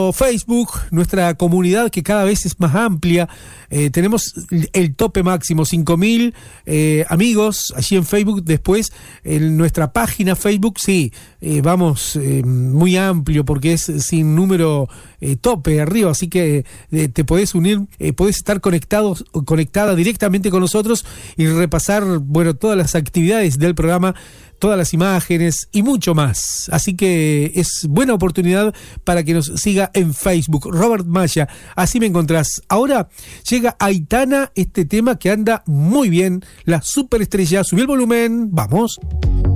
Facebook, nuestra comunidad que cada vez es más amplia. Tenemos el tope máximo, 5.000 amigos allí en Facebook. Después en nuestra página Facebook, sí, vamos muy amplio porque es sin número tope arriba, así que te podés unir, podés estar conectada directamente con nosotros y repasar, bueno, todas las actividades del programa, todas las imágenes y mucho más. Así que es buena oportunidad para que nos siga en Facebook. Robert Maya, así me encontrás. Ahora llega Aitana, este tema que anda muy bien, la superestrella. Subí el volumen, vamos.